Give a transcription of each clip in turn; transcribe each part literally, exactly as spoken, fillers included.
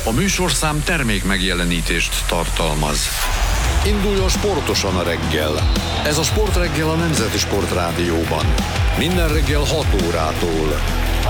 A műsorszám termék megjelenítést tartalmaz. Induljon sportosan a reggel. Ez a Sportreggel a Nemzeti Sportrádióban. Minden reggel hat órától.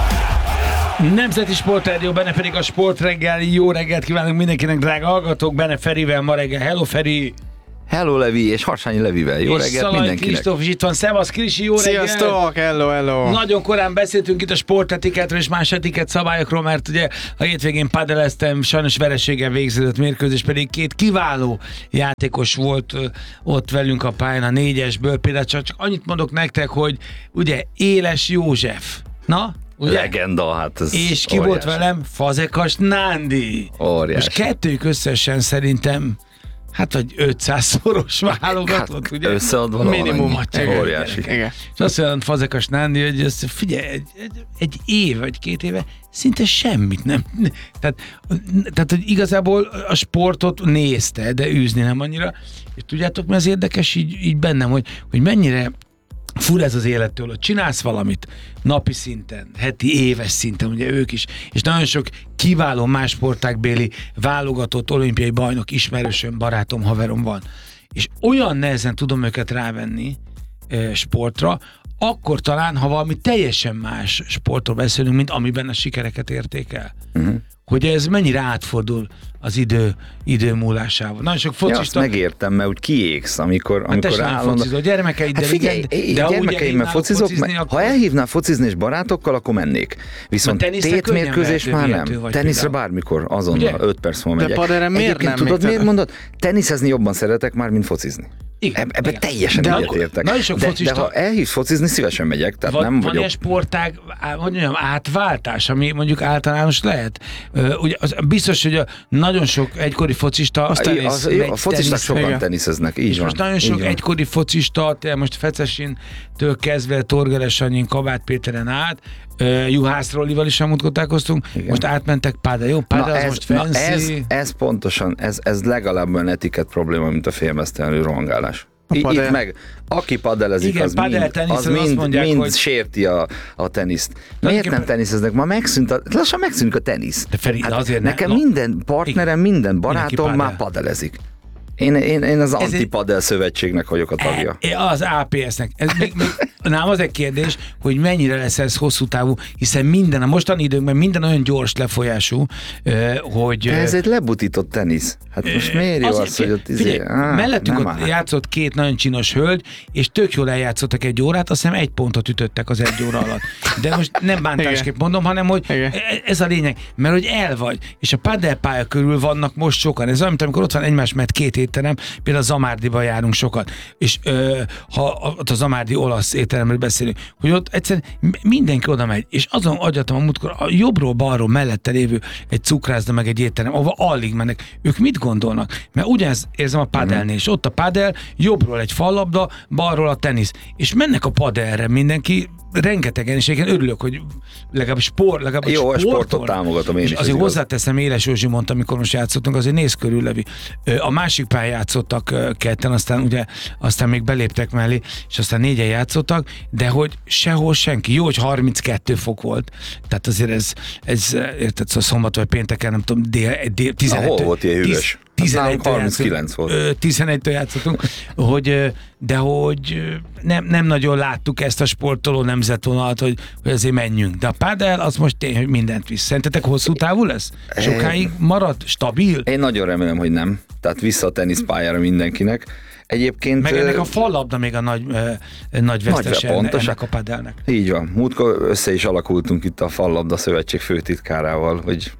Nemzeti Sportrádió, benne pedig a Sportreggel. Jó reggelt kívánunk mindenkinek, drága hallgatók. Benne Ferivel ma reggel. Hello, Feri! Hello, Levi, és Harsányi Levivel. Jó és reggelt Szalai mindenkinek. Kristóf is itt van. Szevasz, Krisi, jó reggel! Sziasztok, hello, hello! Nagyon korán beszéltünk itt a sportetiketről és más etiket szabályokról, mert ugye a hétvégén padeleztem, sajnos vereséggel végződött mérkőzés, pedig két kiváló játékos volt ö, ott velünk a pályán a négyesből. Például csak, csak annyit mondok nektek, hogy ugye Éles József. Na? Ugye? Legenda, hát ez És ki óriási. volt velem? Fazekas Nándi. Óriási. És kettőjük összesen szerintem hát vagy ötszáz-szoros válogatott, Hát, ugye? összeadva Minimum. valamennyi. Óriási. Igen. És azt mondja Fazekas Nándi, hogy ezt, figyelj, egy, egy, egy év vagy két éve szinte semmit nem. Tehát, tehát, hogy igazából a sportot nézte, de űzni nem annyira. És tudjátok, mi az érdekes így, így bennem, hogy, hogy mennyire fura ez az élettől, hogy csinálsz valamit napi szinten, heti, éves szinten, ugye ők is, és nagyon sok kiváló más sportágbéli válogatott olimpiai bajnok, ismerősöm, barátom, haverom van. És olyan nehezen tudom őket rávenni e, sportra, akkor talán, ha valami teljesen más sportról beszélünk, mint amiben a sikereket érték el. Uh-huh. Hogy ez mennyire átfordul az idő, idő múlásával. Nagyon sok Ja, azt focista... megértem, mert úgy kiégsz, amikor, amikor állandó... A gyermekeiddel, hát figyelj, igen, de gyermekeimmel focizok, focizni, ha akkor... elhívnál focizni és barátokkal, akkor mennék. Viszont tétmérkőzés már nem. Teniszre például. Bármikor, azonnal, öt perc múlva megyek. De padere miért Egyébként nem? tudod, miért mondod? Teniszezni jobban szeretek már, mint focizni. Igen, Ebben igen. teljesen de egyetértek. Nagyon sok de, focista... de ha elhívsz focizni, szívesen megyek, tehát van, nem van vagyok... ilyen sportág, hogy mondjam, átváltás, ami mondjuk általános lehet? Ö, ugye, az, biztos, hogy a nagyon sok egykori focista... Az, tenisz, az, jó, a focisták sokan igen. teniszeznek, így és van. most nagyon sok így van. egykori focista, most Fecesintől kezdve Torgeres Sannyin, Kabát Péteren át, uh, Juhász Rollival is elmúltkor találkoztunk, most átmentek pádel, jó? Pádel az ez, most fancy. Na ez, ez pontosan, ez, ez legalább olyan etikett probléma, mint a félmeztelenül rohangálás. I, itt meg, aki padelezik, igen, az mind, az mind, mondják, mind hogy... sérti a, a teniszt. Miért igen, nem teniszeznek? Ma megszűnt, a, lassan megszűnik a tenisz. De Feri, hát de azért nekem ne, minden partnerem, igen, minden barátom padel. már padelezik. Én, én, én az Ez Antipadel szövetségnek vagyok a tagja. E, az á pé es-nek. Ez még, még, nálam az egy kérdés, hogy mennyire lesz ez hosszú távú, hiszen minden, a mostani időkben minden olyan gyors lefolyású, hogy... De ez egy lebutított tenisz. Hát most miért jó az, hogy ott... Figyelj, izé, á, mellettünk ott áll. játszott két nagyon csinos hölgy, és tök jól eljátszottak egy órát, azt hiszem egy pontot ütöttek az egy óra alatt. De most nem bántásképp mondom, hanem hogy Igen. ez a lényeg, mert hogy el vagy, és a padelpálya körül vannak most sokan. Ez olyan, mint amikor ott van egymás mellett két étterem, például a Zamárdiba járunk sokat, és ö, ha ott a Zamárdi olasz étteremről beszélünk, hogy ott egyszerűen mindenki oda megy, és azon agyaltam a múltkor, a jobbról, balról, mellette lévő egy cukrászda, meg egy étterem, ahova alig mennek. Ők mit gondolnak? Mert ugyanezt érzem a padelnél, és ott a padel, jobbról egy fallabda, balról a tenisz, és mennek a padelre mindenki, rengetegen, és én örülök, hogy legalább sport, legalább Jó, a sportol. sportot támogatom én és is. azért igaz. hozzáteszem, Éles Józsi mondta, amikor most játszottunk, azért néz körül, Levi. A másik pályán játszottak ketten, aztán ugye aztán még beléptek mellé, és aztán négyen játszottak, de hogy sehol senki. Jó, hogy harminckettő fok volt. Tehát azért ez, ez érted, szóval szombat vagy pénteken, nem tudom, dél, dél, tizenegy. Hol volt ilyen hűvös? tizenegytől harminckilenc volt. tizenegytől játszottunk, hogy, de hogy nem, nem nagyon láttuk ezt a sportoló nemzetvonalat, hogy, hogy azért menjünk. De a pádel az most tény, hogy mindent visz. Szerintetek hosszú távú lesz? Sokáig marad? Stabil? Én nagyon remélem, hogy nem. Tehát vissza a teniszpályára mindenkinek. Egyébként... Meg ennek a fallabda még a nagy, ö, nagy vesztese Nagy, ennek a padelnek. Így van. Múltkor össze is alakultunk itt a Fallabda Szövetség főtitkárával, hogy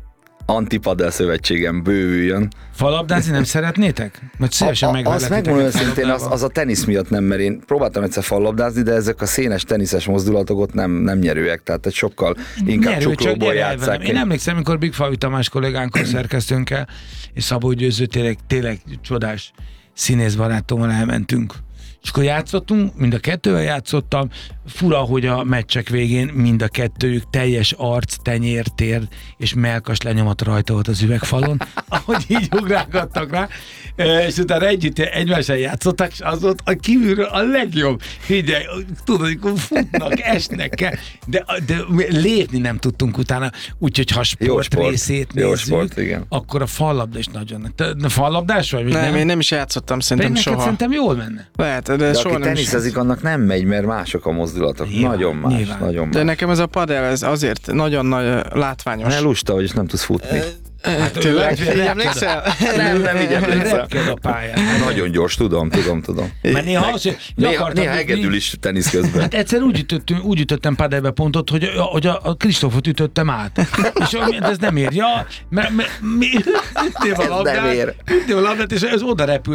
Antipadel szövetségem bővüljön. Fallabdázni nem szeretnétek? Mert szívesen Azt megmondom őszintén, az, az a tenisz miatt nem, mert én próbáltam egyszer fallabdázni, de ezek a szénes teniszes mozdulatok ott nem, nem nyerőek, tehát egy sokkal inkább Nyerő, csuklóból játsszák. Én emlékszem, amikor Big Favi Tamás kollégánkkal szerkesztőnkkel, és Szabó Győző tényleg, tényleg csodás színészbarátommal elmentünk. És akkor játszottunk, mind a kettővel játszottam, fura, hogy a meccsek végén mind a kettőjük teljes arc, tenyér, térd és melkas lenyomat rajta volt az üvegfalon, ahogy így ugrálgattak rá, és utána együtt egymással játszottak, és az volt a kívülről a legjobb. Figyelj, tudod, hogy futnak, esnek kell, de, de lépni nem tudtunk utána, úgyhogy ha sport, sport részét jó nézzük, sport, igen. akkor a fallabda is nagyon. Te fallabdás vagy? Nem, nem, én nem is játszottam, szerintem Pedig soha. Szerintem jól menne. Lehet, de, De soha aki nem is teniszezik, annak nem megy, mert mások a mozdulatok. Nyilván, nagyon más, nyilván. nagyon más. De nekem ez a padel, ez azért nagyon nagy látványos. Ne lusta, hogy nem tudsz futni. Hát Tényleg? ő- Így emlékszel? Nem, nem így emlékszem. Repked a pályán. Nagyon gyors, tudom, tudom, tudom. Mert néha az, hogy Néha, akartam néha ütni- egedül is tenisz közben. Hát egyszer úgy, ütöttünk, úgy ütöttem padelbe pontot, hogy, hogy a, a Kristófot ütöttem át. És ez nem ér. Ja, mert, mert mi ütném a Ez nem labdát, ér. ütném a labdát, és ez oda repült